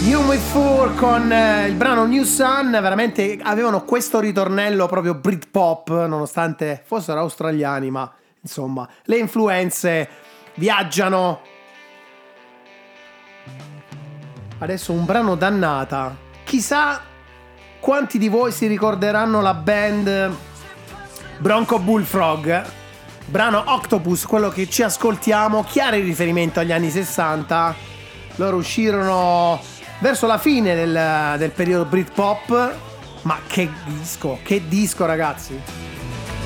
Human with Four con il brano New Sun. Veramente avevano questo ritornello proprio Britpop, nonostante fossero australiani, ma insomma le influenze viaggiano. Adesso un brano Dannata. Chissà quanti di voi si ricorderanno la band Bronco Bullfrog, brano Octopus, quello che ci ascoltiamo, chiaro riferimento agli anni 60. Loro uscirono verso la fine del periodo Britpop, ma che disco ragazzi!